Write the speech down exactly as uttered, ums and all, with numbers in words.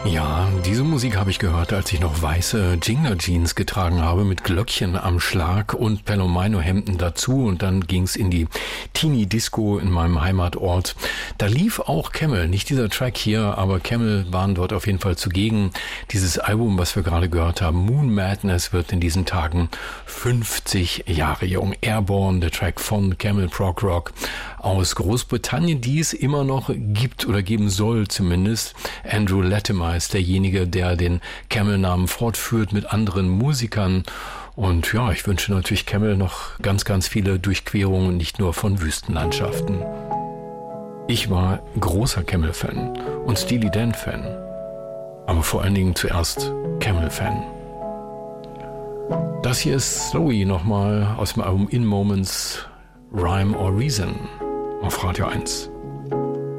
Ja, diese Musik habe ich gehört, als ich noch weiße Jingler-Jeans getragen habe mit Glöckchen am Schlag und Palomino-Hemden dazu, und dann ging's in die Teenie-Disco in meinem Heimatort. Da lief auch Camel, nicht dieser Track hier, aber Camel waren dort auf jeden Fall zugegen. Dieses Album, was wir gerade gehört haben, Moon Madness, wird in diesen Tagen fünfzig Jahre jung. Airborne, der Track von Camel Prog Rock aus Großbritannien, die es immer noch gibt oder geben soll zumindest. Andrew Latimer ist derjenige, der den Camel-Namen fortführt mit anderen Musikern. Und ja, ich wünsche natürlich Camel noch ganz, ganz viele Durchquerungen, nicht nur von Wüstenlandschaften. Ich war großer Camel-Fan und Steely Dan-Fan, aber vor allen Dingen zuerst Camel-Fan. Das hier ist Slowey nochmal aus dem Album In Moments, Rhyme or Reason auf Radio eins.